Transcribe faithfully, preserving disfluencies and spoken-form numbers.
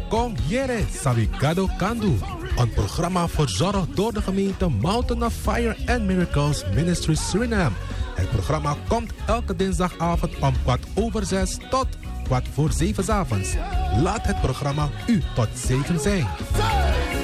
Kom Jere Savigado Kandu. Een programma verzorgd door de gemeente Mountain of Fire and Miracles Ministry Suriname. Het programma komt elke dinsdagavond om kwart over zes tot kwart voor zeven 's avonds. Laat het programma u tot zegen zijn.